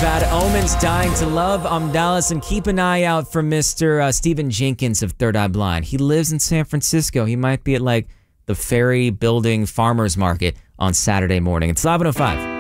Bad Omens, Dying to Love. I'm Dallas, and keep an eye out for Mr. Stephen Jenkins of Third Eye Blind. He lives in San Francisco. He might be at, like, the Ferry Building Farmers Market on Saturday morning. It's 11:05.